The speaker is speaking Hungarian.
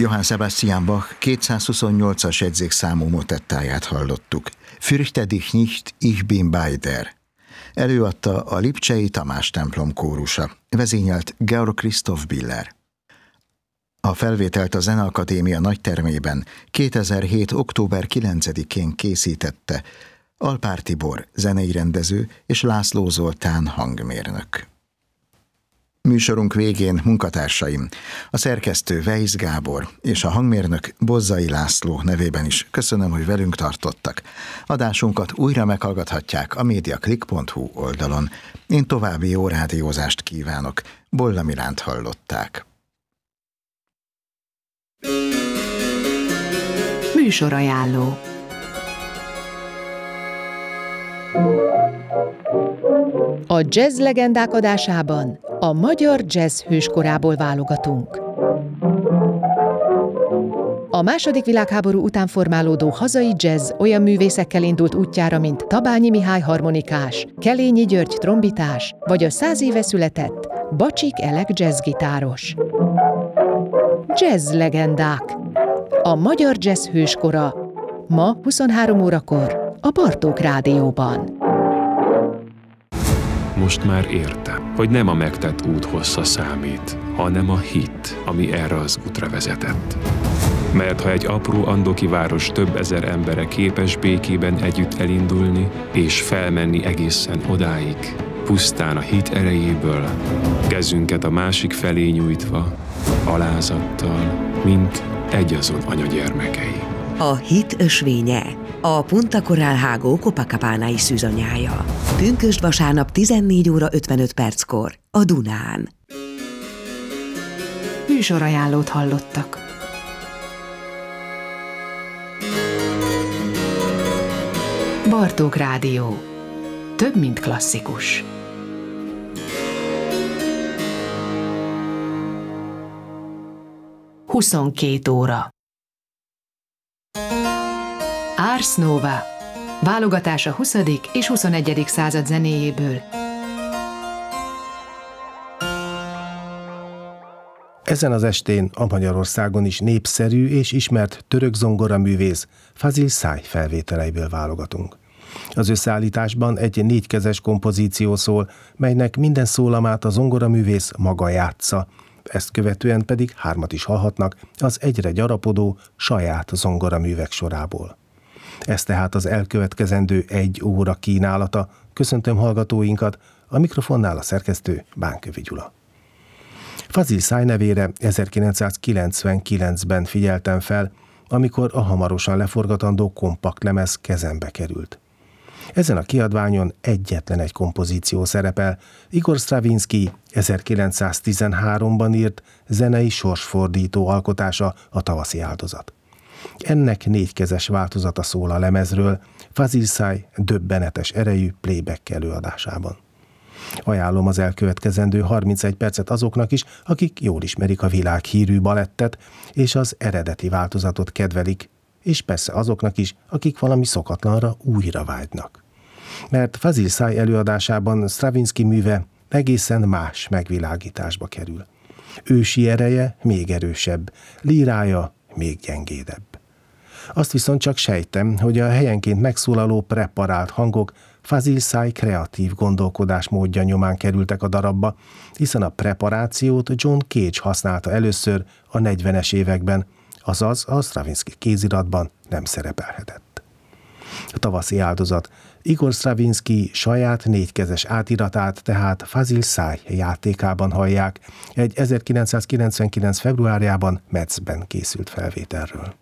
Johann Sebastian Bach 228-as jegyzékszámú motettáját hallottuk. Fürchte dich nicht, ich bin bei dir. Előadta a Lipcsei Tamás templom kórusa, vezényelt Georg Christoph Biller. A felvételt a Zeneakadémia nagytermében 2007. október 9-én készítette Alpár Tibor zenei rendező és László Zoltán hangmérnök. Műsorunk végén munkatársaim, a szerkesztő Weisz Gábor és a hangmérnök Bozzai László nevében is köszönöm, hogy velünk tartottak. Adásunkat újra meghallgathatják a mediaclick.hu oldalon. Én további jó rádiózást kívánok. Bolla Milánt hallották. Műsorajánló. A jazz legendák adásában a magyar jazz hőskorából válogatunk. A II. Világháború után formálódó hazai jazz olyan művészekkel indult útjára, mint Tabányi Mihály harmonikás, Kelényi György trombitás, vagy a 100 éve született Bacsik Elek jazzgitáros. Jazz legendák. A magyar jazz hőskora ma 23 órakor a Bartók Rádióban. Most már értem, hogy nem a megtett út hossza számít, hanem a hit, ami erre az útra vezetett. Mert ha egy apró andoki város több ezer embere képes békében együtt elindulni és felmenni egészen odáig, pusztán a hit erejéből, kezünket a másik felé nyújtva, alázattal, mint egyazon anyagyermekei. A hit ösvénye, a Punta Corral Hágó Copacabana-i szűzanyája. Pünkösd vasárnap 14 óra 55 perckor a Dunán. Műsorajánlót hallottak. Bartók Rádió. Több, mint klasszikus. Huszonkettő óra. Ars Nova. Válogatás a 20. és 21. század zenéjéből. Ezen az estén a Magyarországon is népszerű és ismert török zongoraművész Fazil Say felvételeiből válogatunk. Az összeállításban egy 4-kezes kompozíció szól, melynek minden szólamát a zongoraművész maga játsza, ezt követően pedig 3 is hallhatnak az egyre gyarapodó saját zongoraművek sorából. Ez tehát az elkövetkezendő 1 óra kínálata. Köszöntöm hallgatóinkat, a mikrofonnál a szerkesztő Bánkövi Gyula. Fazil Say nevére 1999-ben figyeltem fel, amikor a hamarosan leforgatandó kompakt lemez kezembe került. Ezen a kiadványon egyetlen egy kompozíció szerepel, Igor Stravinsky 1913-ban írt zenei sorsfordító alkotása, a Tavaszi áldozat. Ennek 4-kezes változata szól a lemezről, Fazil Say döbbenetes erejű playback előadásában. Ajánlom az elkövetkezendő 31 percet azoknak is, akik jól ismerik a világhírű balettet, és az eredeti változatot kedvelik, és persze azoknak is, akik valami szokatlanra újra vágynak. Mert Fazil Say előadásában Stravinsky műve egészen más megvilágításba kerül. Ősi ereje még erősebb, lírája még gyengédebb. Azt viszont csak sejtem, hogy a helyenként megszólaló preparált hangok Fazil Say kreatív gondolkodásmódja nyomán kerültek a darabba, hiszen a preparációt John Cage használta először a 40-es években, azaz a Stravinsky kéziratban nem szerepelhetett. A Tavaszi áldozat Igor Stravinsky saját 4-kezes átiratát tehát Fazil Say játékában hallják egy 1999. februárjában Metzben készült felvételről.